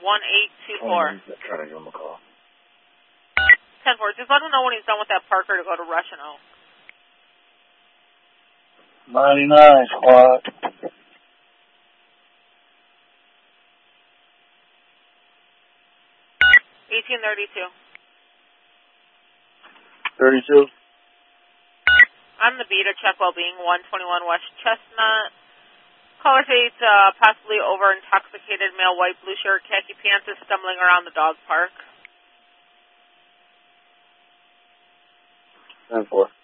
1824. I'm trying to give him a call. 10-4. Just let him know when he's done with that Parker to go to Rushino. 99 squad. 1832. 32. On the beat at Check Wellbeing, 121 West Chestnut. Caller states possibly over-intoxicated male, white, blue shirt, khaki pants is stumbling around the dog park. 10-4.